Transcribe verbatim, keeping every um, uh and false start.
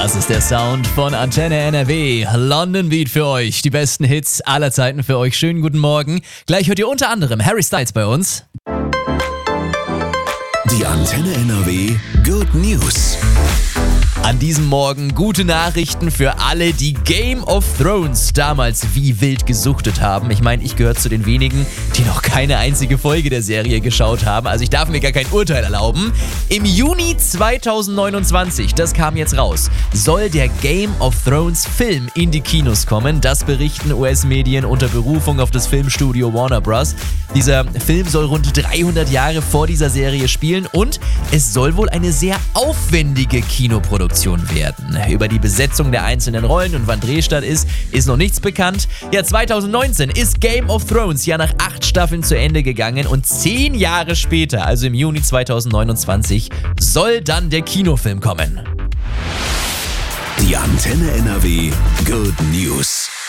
Das ist der Sound von Antenne N R W. London Beat für euch. Die besten Hits aller Zeiten für euch. Schönen guten Morgen. Gleich hört ihr unter anderem Harry Styles bei uns. Die Antenne N R W Good News. An diesem Morgen gute Nachrichten für alle, die Game of Thrones damals wie wild gesuchtet haben. Ich meine, ich gehöre zu den wenigen, die noch keine einzige Folge der Serie geschaut haben. Also ich darf mir gar kein Urteil erlauben. Im Juni zweitausendneunundzwanzig, das kam jetzt raus, soll der Game of Thrones Film in die Kinos kommen. Das berichten U S-Medien unter Berufung auf das Filmstudio Warner Bros. Dieser Film soll rund dreihundert Jahre vor dieser Serie spielen und es soll wohl eine sehr aufwendige Kinoproduktion werden. Über die Besetzung der einzelnen Rollen und wann Drehstart ist, ist noch nichts bekannt. Ja, zweitausendneunzehn ist Game of Thrones ja nach acht Staffeln zu Ende gegangen und zehn Jahre später, also im Juni zweitausendneunundzwanzig, soll dann der Kinofilm kommen. Die Antenne N R W Good News.